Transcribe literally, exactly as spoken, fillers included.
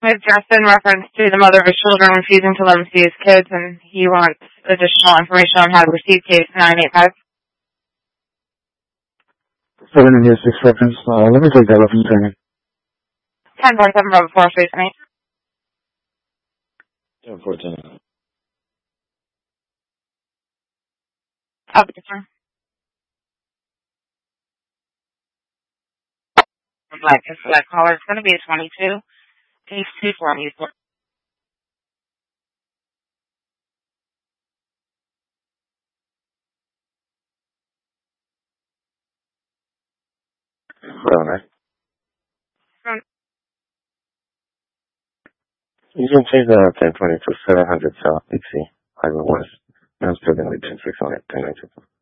with Justin in reference to the mother of his children refusing to let him see his kids, and he wants additional information on how to proceed. Case nine eight five. seven and six reference. Uh, let me take that reference training. ten four seven Bravo four, space me. ten fourteen. Up, sir. Black, black caller. It's going to be a twenty-two. Case two for me. Hold on, Um, you can change the ten twenty to seven hundred South Dixie, Highway West. I'm still going to be ten six on it, ten ninety-two.